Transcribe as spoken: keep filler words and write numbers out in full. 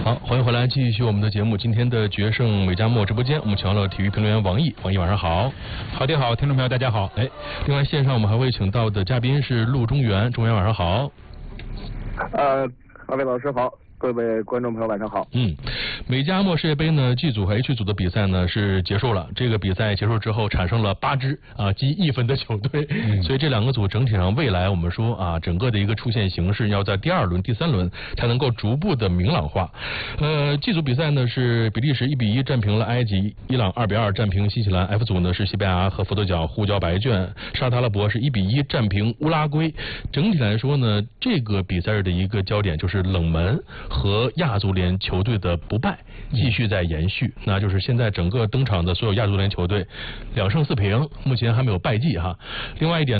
好，欢迎回来，继续我们的节目。今天的决胜美加墨直播间，我们请到了体育评论员王毅。王毅晚上好。 好的好，听众朋友大家好。 哎，另外线上我们还会请到的嘉宾是陆中原，中原晚上好。 呃，二位老师好。各位观众朋友晚上好。 嗯，美加墨世界杯呢 G 组和 H 组的比赛呢是结束了。这个比赛结束之后产生了八支啊积一分的球队，嗯、所以这两个组整体上未来我们说啊整个的一个出现形势要在第二轮、第三轮才能够逐步的明朗化。呃 ，G 组比赛呢是比利时一比一战平了埃及，伊朗二比二战平新西兰。F 组呢是西班牙和佛得角互交白卷，沙特阿拉伯是一比一战平乌拉圭。整体来说呢，这个比赛日的一个焦点就是冷门和亚足联球队的不败继续在延续，那就是现在整个登场的所有亚足联球队两胜四平，目前还没有败绩哈。另外一点